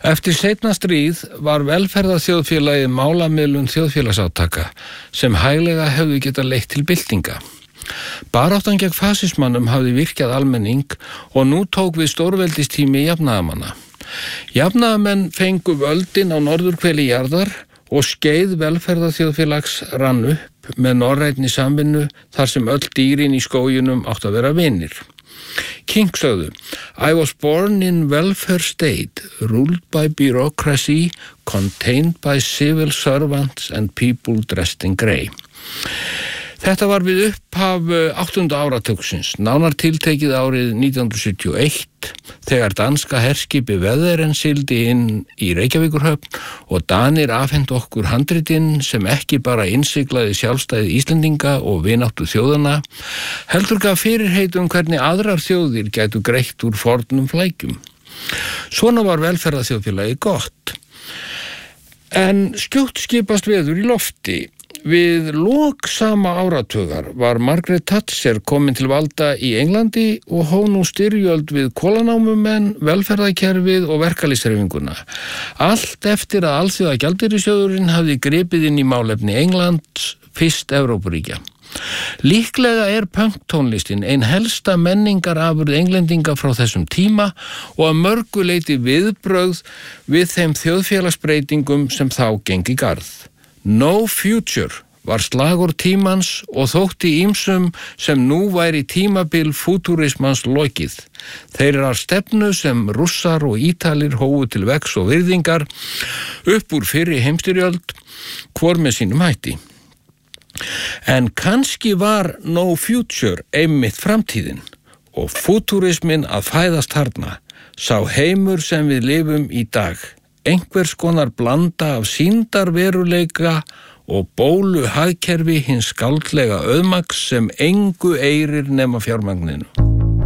Eftir seinna stríð var velferðarþjóðfélagið málamiðlun þjóðfélagsátaka sem hæglega hefðu getað leitt til byltinga. Baráttan gegn fasismannum hafði virkjað almenning og nú tók við stórveldistími jafnaðamanna. Jafnaðamenn fengu völdin á norðurhveli jarðar og skeið velferðarþjóðfélags rann upp með norrænni samvinnu þar sem öll dýrin í skóginum áttu að vera vinir. King sögðu, I was born in welfare state, ruled by bureaucracy, contained by civil servants and people dressed in grey. Þetta var við upphaf 8. áratugsins, nánar tiltekið árið 1971, þegar danska herskipi Veðeren sigldi inn í Reykjavíkurhöfn og Danir afhentu okkur handritinn sem ekki bara innsiglaði sjálfstæði Íslendinga og vináttu þjóðana, heldur gaf fyrirheit hvernig aðrar þjóðir gætu greitt úr fornum flækjum. Svona var velferðarþjóðfélagið gott. En skjótt skipast veður í lofti. Við lok sama áratugar var Margaret Thatcher komin til valda í Englandi og hóf nú styrjöld við kolanámumenn, velferðarkerfið og verkalýðshreyfinguna. Allt eftir að Alþjóðagjaldeyrissjóðurinn hafði gripið inn í málefni Englands, fyrst Evrópuríkja. Líklega er punktónlistin ein helsta menningarafurð englendinga frá þessum tíma og að mörgu leyti viðbrögð við þeim þjóðfélagsbreytingum sem þá gengi garð. No future var slagur tímans og þótti ýmsum sem nú væri tímabil fútúrismans lokið. Þeirrar stefnu sem Rússar og Ítalir hófu til vegs og virðingar upp úr fyrri heimstyrjöld, hvor með sínum hætti. En kannski var no future einmitt framtíðin og fútúrismin að fæðast þarna, sá heimur sem við lifum í dag. Einhvers konar blanda af sýndarveruleika og bólu hagkerfi hins skáldlega auðmagns sem engu eirir nema fjármagninu.